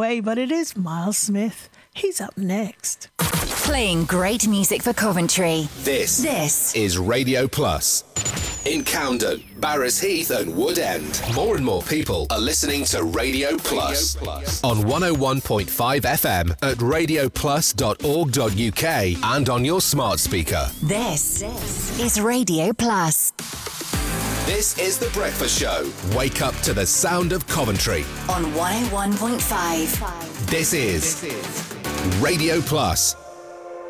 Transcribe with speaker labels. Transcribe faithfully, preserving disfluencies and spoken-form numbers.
Speaker 1: away, but it is Miles Smith. He's up next.
Speaker 2: Playing great music for Coventry.
Speaker 3: This,
Speaker 2: this
Speaker 3: is Radio Plus. In Camden, Barrows Heath and Wood End, more and more people are listening to Radio Plus, Radio Plus. On one oh one point five F M at radio plus dot org dot U K and on your smart speaker.
Speaker 2: This, this is Radio Plus.
Speaker 3: This is The Breakfast Show. Wake up to the sound of Coventry.
Speaker 2: On one oh one point five.
Speaker 3: This is, this is Radio Plus.